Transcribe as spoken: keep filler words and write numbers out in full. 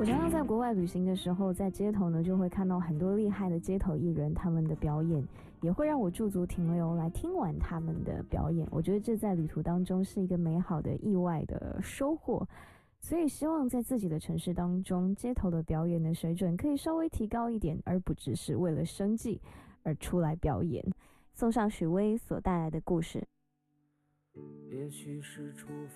我常常在国外旅行的时候，在街头呢就会看到很多厉害的街头艺人，他们的表演也会让我驻足停留来听完他们的表演。我觉得这在旅途当中是一个美好的意外的收获，所以希望在自己的城市当中，街头的表演的水准可以稍微提高一点，而不只是为了生计而出来表演。送上许巍所带来的故事。 也许是出